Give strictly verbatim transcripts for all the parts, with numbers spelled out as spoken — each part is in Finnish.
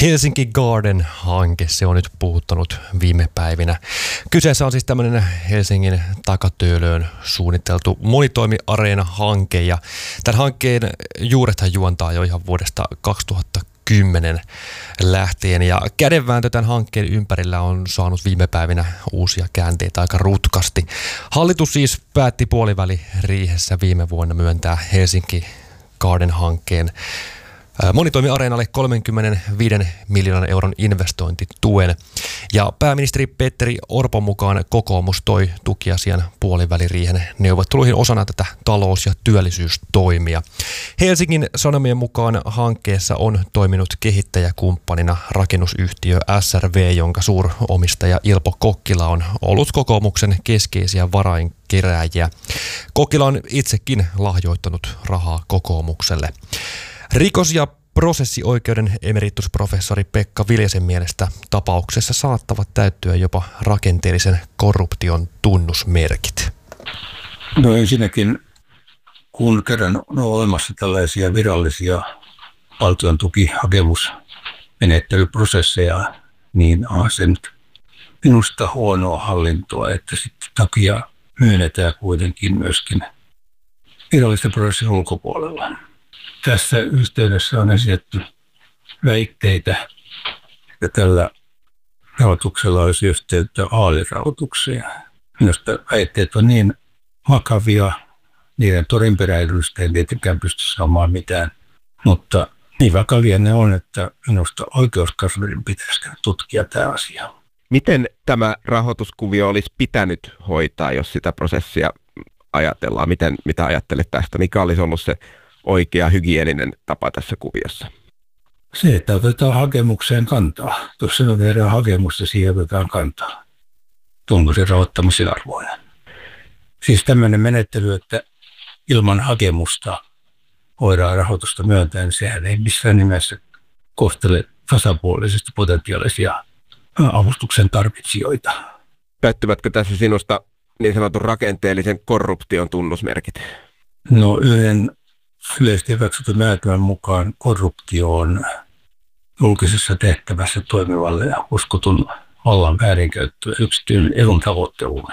Helsinki Garden-hanke, se on nyt puhuttanut viime päivinä. Kyseessä on siis tämmöinen Helsingin Takatöölöön suunniteltu monitoimiareena-hanke, ja tämän hankkeen juurethan juontaa jo ihan vuodesta kaksituhattakymmenen lähtien, ja kädenvääntö tämän hankkeen ympärillä on saanut viime päivinä uusia käänteitä aika rutkasti. Hallitus siis päätti puoliväliriihessä viime vuonna myöntää Helsinki Garden-hankkeen monitoimiareenalle kolmekymmentäviisi miljoonan euron investointituen. Ja pääministeri Petteri Orpon mukaan kokoomus toi tukiasian puoliväliriihen neuvotteluihin osana tätä talous- ja työllisyystoimia. Helsingin Sanomien mukaan hankkeessa on toiminut kehittäjäkumppanina rakennusyhtiö S R V, jonka suuromistaja Ilpo Kokkila on ollut kokoomuksen keskeisiä varainkerääjiä. Kokkila on itsekin lahjoittanut rahaa kokoomukselle. Rikos- ja prosessioikeuden emeritusprofessori Pekka Viljasen mielestä tapauksessa saattavat täyttyä jopa rakenteellisen korruption tunnusmerkit. No ensinnäkin, kun kerran on olemassa tällaisia virallisia valtion tukihakemusmenettelyprosesseja, niin on se nyt minusta huonoa hallintoa, että sitten takia myönnetään kuitenkin myöskin virallisten prosessin ulkopuolella. Tässä yhteydessä on esitetty väitteitä, että tällä rahoituksella olisi yhteyttä vaalirahoitukseen. Minusta väitteet on niin vakavia, niiden todenperäisyydestä ei tietenkään pysty saamaan mitään, mutta niin vakavia ne on, että minusta oikeuskanslerin pitäisi tutkia tämä asia. Miten tämä rahoituskuvio olisi pitänyt hoitaa, jos sitä prosessia ajatellaan? Miten, mitä ajattelet tästä? Mikä olisi ollut se oikea hygieninen tapa tässä kuviossa? Se, että otetaan hakemukseen kantaa. Jos se tehdään hakemusta, siihen otetaan kantaa. Onko se rahoittamisen arvoinen? Siis tämmöinen menettely, että ilman hakemusta voidaan rahoitusta myöntää, niin sehän ei missään nimessä kohtele tasapuolisesti potentiaalisia avustuksen tarvitsijoita. Täyttyvätkö tässä sinusta niin sanotun rakenteellisen korruption tunnusmerkit? No yhden yleisesti hyväksytyn määritelmän mukaan korruptio on julkisessa tehtävässä toimivalle ja uskotun vallan väärinkäyttö ja yksityinen edun tavoitteluun.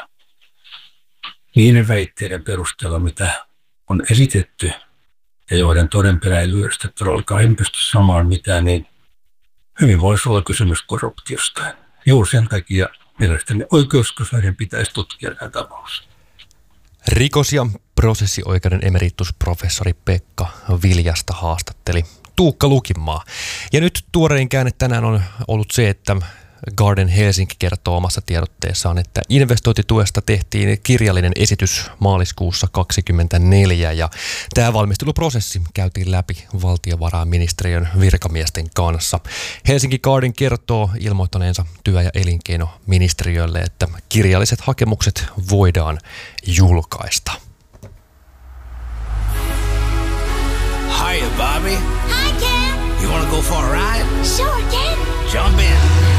Niiden väitteiden perusteella, mitä on esitetty ja joiden todenperäisyydestä todellakaan en pysty samaan mitään, niin hyvin voisi olla kysymys korruptiosta. Juuri sen takia mielestäni oikeuskanslerin pitäisi tutkia tämä tapaus. Rikos- ja prosessioikeuden emeritusprofessori Pekka Viljasta haastatteli Tuukka Lukinmaa. Ja nyt tuorein käänne tänään on ollut se, että Garden Helsinki kertoo omassa tiedotteessaan, että investointituesta tehtiin kirjallinen esitys maaliskuussa kaksikymmentäneljä, ja tämä valmisteluprosessi käytiin läpi valtiovarainministeriön virkamiesten kanssa. Helsinki Garden kertoo ilmoittaneensa työ- ja elinkeinoministeriölle, että kirjalliset hakemukset voidaan julkaista. Hiya, Bobby. Hi, Ken. You want to go for a ride? Sure, Ken. Jump in.